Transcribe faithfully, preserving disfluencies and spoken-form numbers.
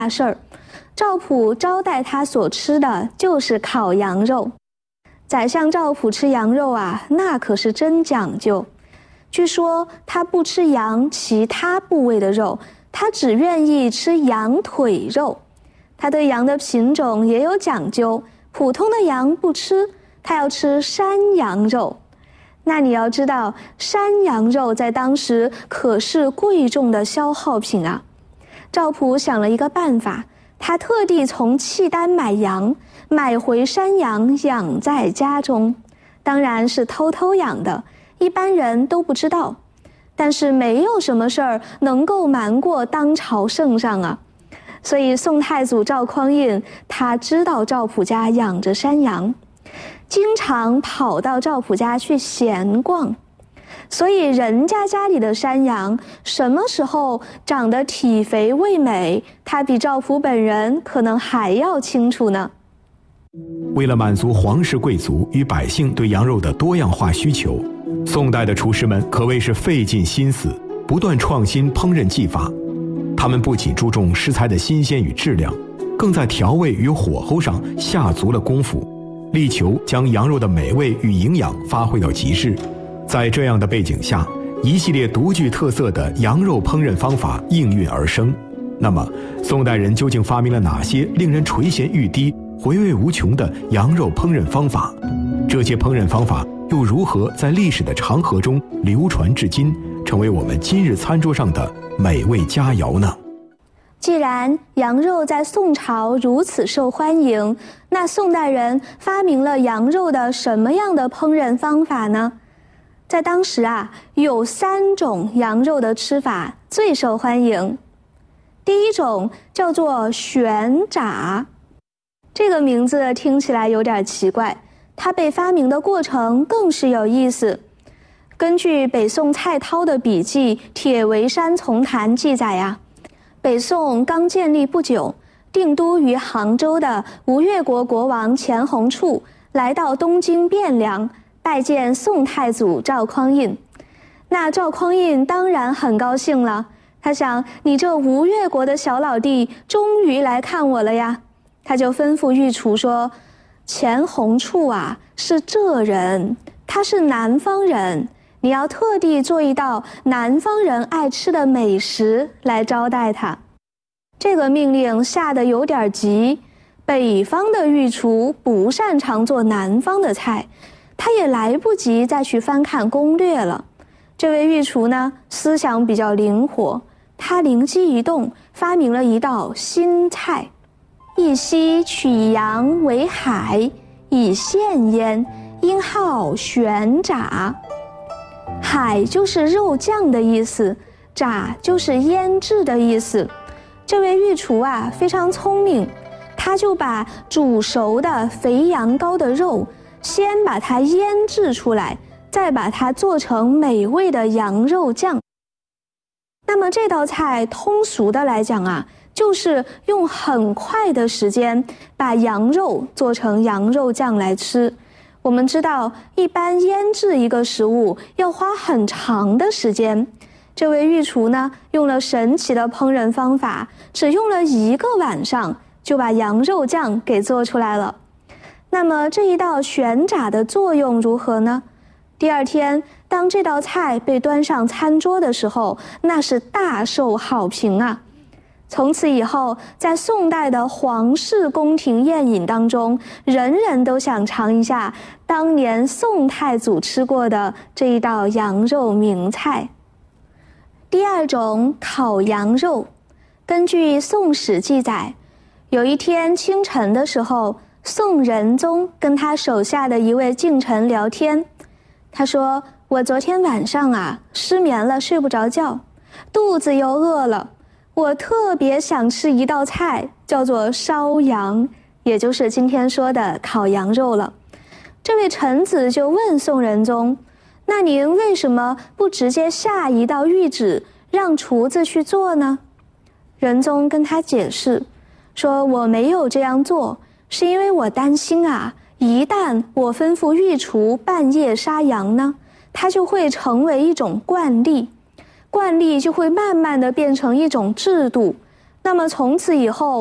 大事儿。赵普招待他所吃的就是烤羊肉。宰相赵普吃羊肉啊，那可是真讲究。据说他不吃羊其他部位的肉，他只愿意吃羊腿肉。他对羊的品种也有讲究，普通的羊不吃，他要吃山羊肉。那你要知道，山羊肉在当时可是贵重的消耗品啊。赵普想了一个办法，他特地从契丹买羊，买回山羊养在家中，当然是偷偷养的，一般人都不知道。但是没有什么事儿能够瞒过当朝圣上啊，所以宋太祖赵匡胤他知道赵普家养着山羊，经常跑到赵普家去闲逛，所以人家家里的山羊什么时候长得体肥味美，他比赵普本人可能还要清楚呢。 为了满足皇室贵族与百姓对羊肉的多样化需求，宋代的厨师们可谓是费尽心思，不断创新烹饪技法。他们不仅注重食材的新鲜与质量，更在调味与火候上下足了功夫，力求将羊肉的美味与营养发挥到极致。在这样的背景下，一系列独具特色的羊肉烹饪方法应运而生。那么，宋代人究竟发明了哪些令人垂涎欲滴、回味无穷的羊肉烹饪方法？这些烹饪方法又如何在历史的长河中流传至今，成为我们今日餐桌上的美味佳肴呢？ 既然羊肉在宋朝如此受欢迎，那宋代人发明了羊肉的什么样的烹饪方法呢？在当时啊，有三种羊肉的吃法最受欢迎。第一种叫做旋炸，这个名字听起来有点奇怪，它被发明的过程更是有意思。根据北宋蔡涛的笔记《铁围山丛谈》记载呀、啊，北宋刚建立不久，定都于杭州的吴越国国王钱弘处来到东京汴梁，拜见宋太祖赵匡胤。那赵匡胤当然很高兴了，他想，你这吴越国的小老弟终于来看我了呀。他就吩咐御厨说，钱弘处啊是浙人，他是南方人，你要特地做一道南方人爱吃的美食来招待他。这个命令下得有点急，北方的御厨不擅长做南方的菜，他也来不及再去翻看攻略了。这位御厨呢，思想比较灵活，他灵机一动，发明了一道新菜：一溪取羊为海，以现焉，因号旋炸。海就是肉酱的意思，炸就是腌制的意思。这位御厨啊非常聪明，他就把煮熟的肥羊羔的肉先把它腌制出来，再把它做成美味的羊肉酱。那么这道菜通俗的来讲啊，就是用很快的时间把羊肉做成羊肉酱来吃。我们知道，一般腌制一个食物要花很长的时间。这位御厨呢，用了神奇的烹饪方法，只用了一个晚上就把羊肉酱给做出来了。那么这一道旋炸的作用如何呢？第二天，当这道菜被端上餐桌的时候，那是大受好评啊。从此以后，在宋代的皇室宫廷宴饮当中，人人都想尝一下当年宋太祖吃过的这一道羊肉名菜。第二种，烤羊肉。根据《宋史》记载，有一天清晨的时候，宋仁宗跟他手下的一位近臣聊天，他说，我昨天晚上啊失眠了，睡不着觉，肚子又饿了，我特别想吃一道菜，叫做烧羊，也就是今天说的烤羊肉了。这位臣子就问宋仁宗，那您为什么不直接下一道谕旨，让厨子去做呢？仁宗跟他解释说，我没有这样做，是因为我担心啊，一旦我吩咐御厨半夜杀羊呢，它就会成为一种惯例，惯例就会慢慢的变成一种制度， 那么从此以后，